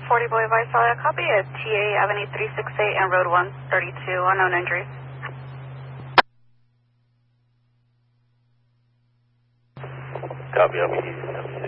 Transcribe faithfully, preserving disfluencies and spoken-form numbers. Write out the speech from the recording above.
forty Boy Visalia, copy at T A Avenue three sixty-eight and Road one thirty-two, unknown injuries. Copy, I'll be